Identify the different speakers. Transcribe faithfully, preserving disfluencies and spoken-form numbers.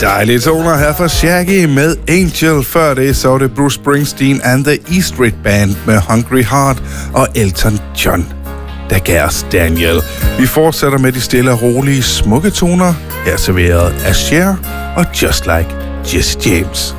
Speaker 1: Dejlige toner her fra Shaggy med Angel. Før det så var det Bruce Springsteen and the E Street Band med Hungry Heart og Elton John, der gav os Daniel. Vi fortsætter med de stille og rolige, smukke toner, her serveret af Cher og Just Like Jesse James.